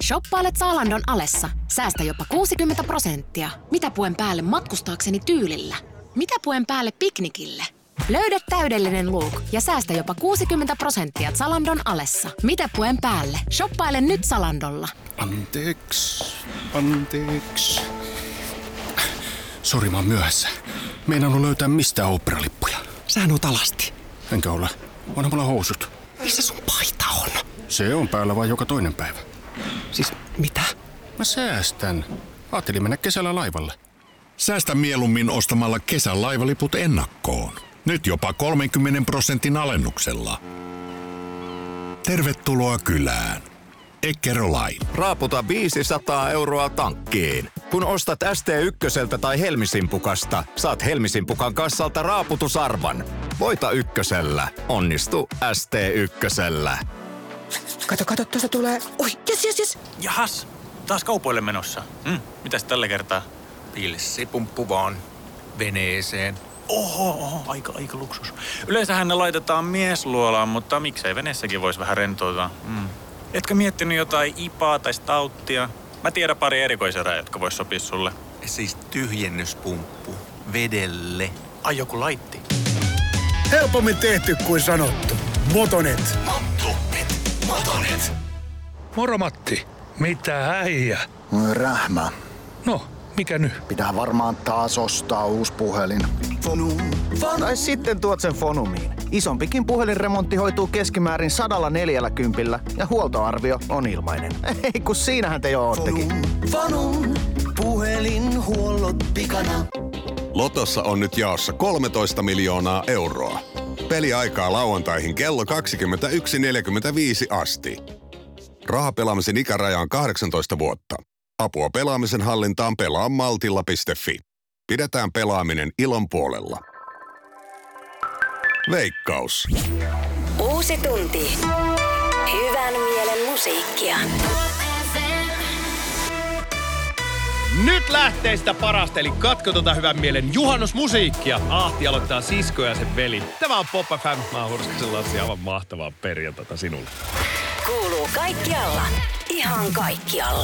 Shoppailet Zalandon alessa. Säästä jopa 60%. Mitä puen päälle matkustaakseni tyylillä? Mitä puen päälle piknikille? Löydä täydellinen look ja säästä jopa 60% Zalandon alessa. Mitä puen päälle? Shoppaile nyt Zalandolla. Anteeksi. Sori, mä oon myöhässä. Meinannut löytää mistään oopperalippuja. Sähän oot alasti. Enkä ole. Onhan mulla housut. Missä sun paita on? Se on päällä vain joka toinen päivä. Siis mitä? Mä säästän. Ajattelin mennä kesällä laivalle. Säästä mieluummin ostamalla kesän laivaliput ennakkoon. Nyt jopa 30% alennuksella. Tervetuloa kylään. Eckerö Line. Raaputa 500 € tankkiin. Kun ostat ST1 tai Helmisimpukasta, saat Helmisimpukan kassalta raaputusarvan. Voita ykkösellä. Onnistu ST1. Kato, tuosta tulee. Oi, jes. Jahas, taas kaupoille menossa. Mitäs tällä kertaa? Pilssipumppu vaan veneeseen. Oho, aika luksus. Yleensähän ne laitetaan miesluolaan, mutta miksei veneessäkin voisi vähän rentoutua. Etkö miettinyt jotain ipaa tai stauttia? Mä tiedän pari erikoiserää, jotka vois sopia sulle. Siis tyhjennyspumppu vedelle. Ai joku laitti. Helpommin tehty kuin sanottu. Motonet. Motonet. Moro Matti. Mitä äijä? Rähmä. No, mikä nyt? Pitää varmaan taas ostaa uusi puhelin. Tai sitten tuot sen Fonumiin. Isompikin puhelinremontti hoituu keskimäärin 140 ja huoltoarvio on ilmainen. Ei kun siinähän te jo oottekin. Fonum, puhelinhuollot pikana. Lotossa on nyt jaossa 13 miljoonaa euroa. Peliaikaa lauantaihin kello 21.45 asti. Rahapelaamisen ikäraja on 18 vuotta. Apua pelaamisen hallintaan pelaa maltilla.fi. Pidetään pelaaminen ilon puolella. Veikkaus. Uusi tunti. Hyvän mielen musiikkia. Nyt lähtee sitä parasta, eli katkotonta hyvän mielen juhannusmusiikkia. Ahti aloittaa sisko ja sen veli. Tämä on Pop FM. Mä oon Hurskasen Lassi, aivan mahtavaa perjantaita sinulle. Kuuluu kaikkialla. Ihan kaikkialla.